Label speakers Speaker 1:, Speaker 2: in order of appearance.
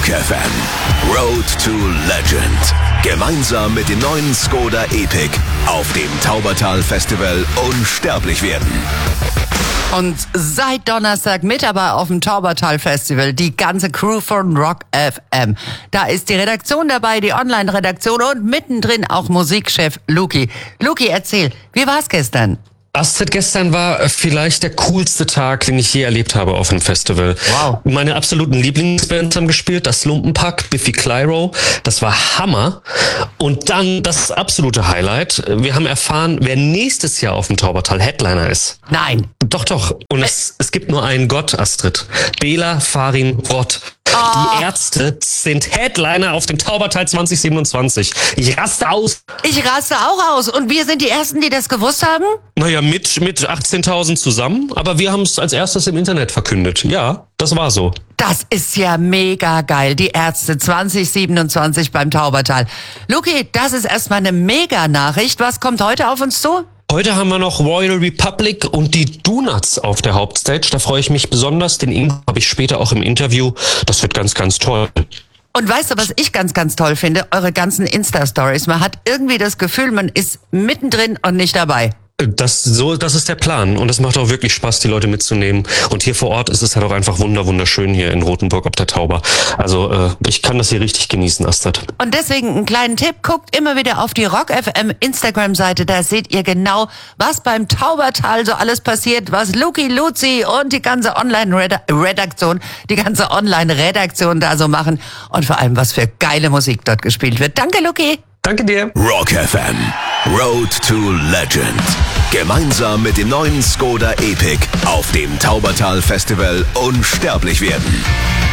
Speaker 1: Rock FM. Road to Legend. Gemeinsam mit dem neuen Skoda Epic auf dem Taubertal Festival unsterblich werden.
Speaker 2: Und seit Donnerstag mit dabei auf dem Taubertal Festival die ganze Crew von Rock FM. Da ist die Redaktion dabei, die Online-Redaktion und mittendrin auch Musikchef Luki. Luki, erzähl, wie war's gestern?
Speaker 3: Astrid, gestern war vielleicht der coolste Tag, den ich je erlebt habe auf dem Festival.
Speaker 2: Wow.
Speaker 3: Meine absoluten Lieblingsbands haben gespielt, das Lumpenpack, Biffy Clyro, das war Hammer. Und dann das absolute Highlight, wir haben erfahren, wer nächstes Jahr auf dem Taubertal Headliner ist.
Speaker 2: Nein.
Speaker 3: Doch. Und es gibt nur einen Gott, Astrid. Bela Farin Roth. Die Ärzte sind Headliner auf dem Taubertal 2027. Ich raste aus.
Speaker 2: Ich raste auch aus. Und wir sind die Ersten, die das gewusst haben?
Speaker 3: Naja, mit 18.000 zusammen. Aber wir haben es als erstes im Internet verkündet. Ja, das war so.
Speaker 2: Das ist ja mega geil. Die Ärzte 2027 beim Taubertal. Luki, das ist erstmal eine Mega-Nachricht. Was kommt heute auf uns zu?
Speaker 3: Heute haben wir noch Royal Republic und die Donuts auf der Hauptstage. Da freue ich mich besonders. Den Ingo habe ich später auch im Interview. Das wird ganz, ganz toll.
Speaker 2: Und weißt du, was ich ganz, ganz toll finde? Eure ganzen Insta-Stories. Man hat irgendwie das Gefühl, man ist mittendrin und nicht dabei.
Speaker 3: Das ist der Plan. Und es macht auch wirklich Spaß, die Leute mitzunehmen. Und hier vor Ort ist es halt auch einfach wunderschön hier in Rothenburg ob der Tauber. Also ich kann das hier richtig genießen, Astrid.
Speaker 2: Und deswegen einen kleinen Tipp. Guckt immer wieder auf die Rock FM Instagram-Seite. Da seht ihr genau, was beim Taubertal so alles passiert, was Luki, Luzi und die ganze Online-Redaktion, da so machen. Und vor allem, was für geile Musik dort gespielt wird. Danke, Luki.
Speaker 3: Danke dir.
Speaker 1: Rock FM. Road to Legend. Gemeinsam mit dem neuen Skoda Epic auf dem Taubertal Festival unsterblich werden.